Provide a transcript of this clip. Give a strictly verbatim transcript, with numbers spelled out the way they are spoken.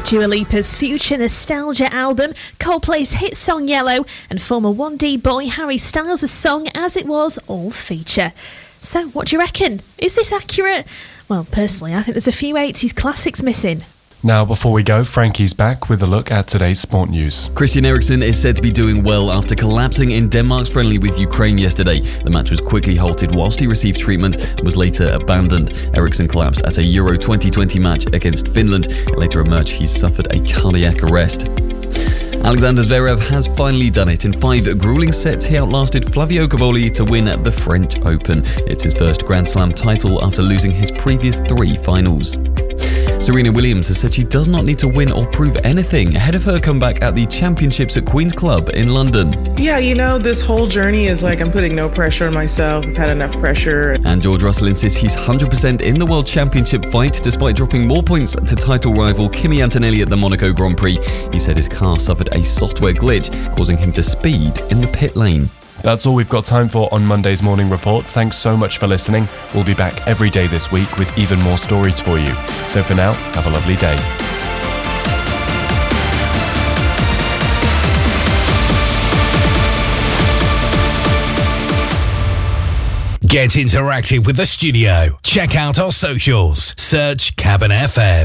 Dua Lipa's Future Nostalgia album, Coldplay's hit song Yellow, and former one D boy Harry Styles' song As It Was all feature. So, what do you reckon? Is this accurate? Well, personally, I think there's a few eighties classics missing. Now, before we go, Frankie's back with a look at today's sport news. Christian Eriksen is said to be doing well after collapsing in Denmark's friendly with Ukraine yesterday. The match was quickly halted whilst he received treatment and was later abandoned. Eriksen collapsed at a Euro twenty twenty match against Finland. It later emerged he suffered a cardiac arrest. Alexander Zverev has finally done it. In five grueling sets, he outlasted Flavio Cavoli to win the French Open. It's his first Grand Slam title after losing his previous three finals. Serena Williams has said she does not need to win or prove anything ahead of her comeback at the Championships at Queen's Club in London. Yeah, you know, this whole journey is like I'm putting no pressure on myself. I've had enough pressure. And George Russell insists he's one hundred percent in the World Championship fight despite dropping more points to title rival Kimi Antonelli at the Monaco Grand Prix. He said his car suffered a software glitch, causing him to speed in the pit lane. That's all we've got time for on Monday's Morning Report. Thanks so much for listening. We'll be back every day this week with even more stories for you. So for now, have a lovely day. Get interactive with the studio. Check out our socials. Search Cabin F M.